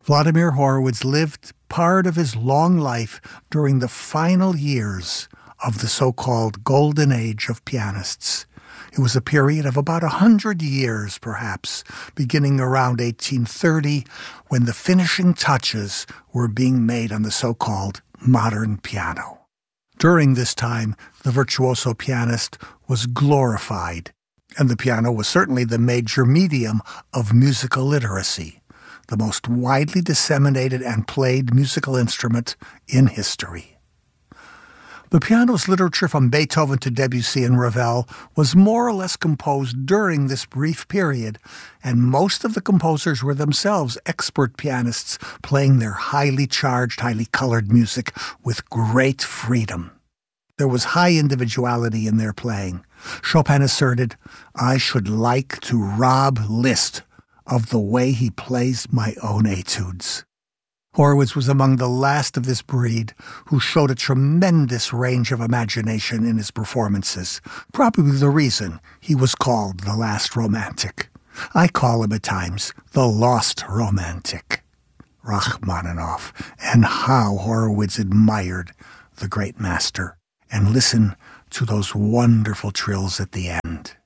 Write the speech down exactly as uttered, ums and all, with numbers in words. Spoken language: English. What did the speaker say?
Vladimir Horowitz lived part of his long life during the final years of the so-called golden age of pianists. It was a period of about a hundred years, perhaps, beginning around eighteen thirty, when the finishing touches were being made on the so-called modern piano. During this time, the virtuoso pianist was glorified, and the piano was certainly the major medium of musical literacy, the most widely disseminated and played musical instrument in history. The piano's literature from Beethoven to Debussy and Ravel was more or less composed during this brief period, and most of the composers were themselves expert pianists playing their highly charged, highly colored music with great freedom. There was high individuality in their playing. Chopin asserted, "I should like to rob Liszt of the way he plays my own etudes." Horowitz was among the last of this breed who showed a tremendous range of imagination in his performances, probably the reason he was called the last romantic. I call him at times the lost romantic. Rachmaninoff, and how Horowitz admired the great master. And listen to those wonderful trills at the end.